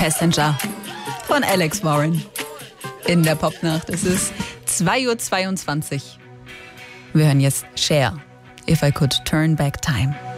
Passenger von Alex Warren in der Popnacht. Es ist 2:22 Uhr. Wir hören jetzt Cher, If I Could Turn Back Time.